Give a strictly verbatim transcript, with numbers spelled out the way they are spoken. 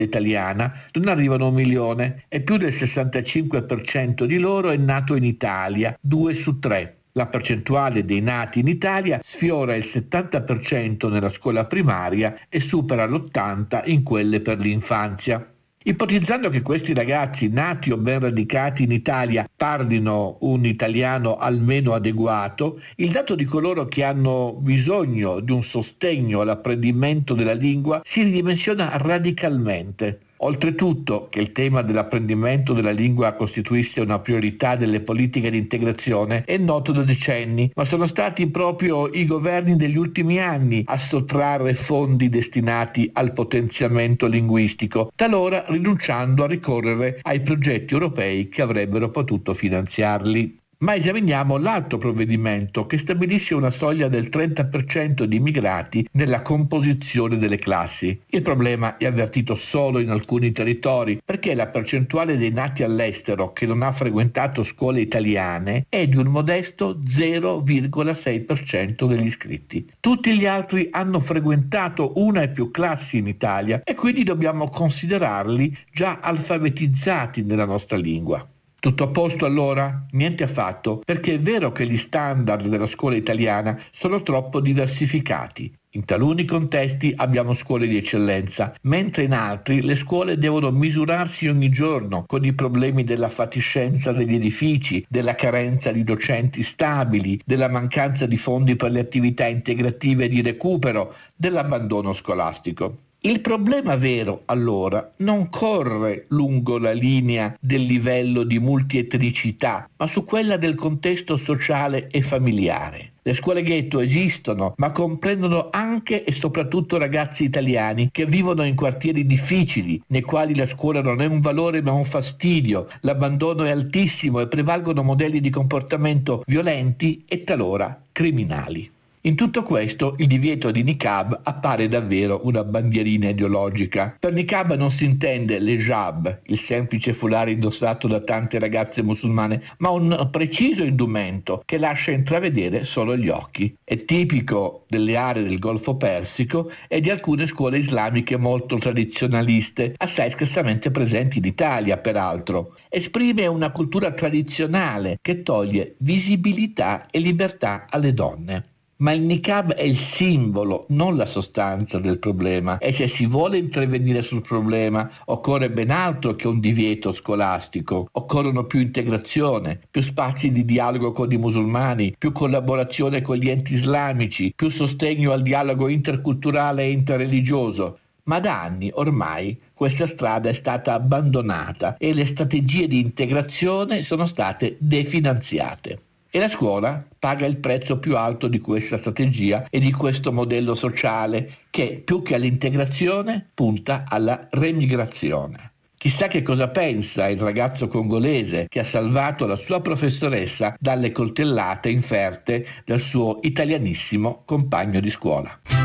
italiana non arrivano a un milione e più del sessantacinque per cento di loro è nato in Italia, due su tre. La percentuale dei nati in Italia sfiora il settanta per cento nella scuola primaria e supera l'ottanta per cento in quelle per l'infanzia. Ipotizzando che questi ragazzi nati o ben radicati in Italia parlino un italiano almeno adeguato, il dato di coloro che hanno bisogno di un sostegno all'apprendimento della lingua si ridimensiona radicalmente. Oltretutto che il tema dell'apprendimento della lingua costituisce una priorità delle politiche di integrazione è noto da decenni, ma sono stati proprio i governi degli ultimi anni a sottrarre fondi destinati al potenziamento linguistico, talora rinunciando a ricorrere ai progetti europei che avrebbero potuto finanziarli. Ma esaminiamo l'altro provvedimento che stabilisce una soglia del trenta per cento di immigrati nella composizione delle classi. Il problema è avvertito solo in alcuni territori perché la percentuale dei nati all'estero che non ha frequentato scuole italiane è di un modesto zero virgola sei per cento degli iscritti. Tutti gli altri hanno frequentato una e più classi in Italia e quindi dobbiamo considerarli già alfabetizzati nella nostra lingua. Tutto a posto allora? Niente affatto, perché è vero che gli standard della scuola italiana sono troppo diversificati. In taluni contesti abbiamo scuole di eccellenza, mentre in altri le scuole devono misurarsi ogni giorno con i problemi della fatiscenza degli edifici, della carenza di docenti stabili, della mancanza di fondi per le attività integrative e di recupero, dell'abbandono scolastico. Il problema vero, allora, non corre lungo la linea del livello di multietnicità, ma su quella del contesto sociale e familiare. Le scuole ghetto esistono, ma comprendono anche e soprattutto ragazzi italiani che vivono in quartieri difficili, nei quali la scuola non è un valore ma un fastidio, l'abbandono è altissimo e prevalgono modelli di comportamento violenti e talora criminali. In tutto questo il divieto di niqab appare davvero una bandierina ideologica. Per niqab non si intende l'hijab, il semplice foulard indossato da tante ragazze musulmane, ma un preciso indumento che lascia intravedere solo gli occhi. È tipico delle aree del Golfo Persico e di alcune scuole islamiche molto tradizionaliste, assai scarsamente presenti in Italia peraltro. Esprime una cultura tradizionale che toglie visibilità e libertà alle donne. Ma il niqab è il simbolo, non la sostanza del problema, e se si vuole intervenire sul problema occorre ben altro che un divieto scolastico. Occorrono più integrazione, più spazi di dialogo con i musulmani, più collaborazione con gli enti islamici, più sostegno al dialogo interculturale e interreligioso. Ma da anni ormai questa strada è stata abbandonata e le strategie di integrazione sono state definanziate. E la scuola paga il prezzo più alto di questa strategia e di questo modello sociale che, più che all'integrazione, punta alla remigrazione. Chissà che cosa pensa il ragazzo congolese che ha salvato la sua professoressa dalle coltellate inferte dal suo italianissimo compagno di scuola.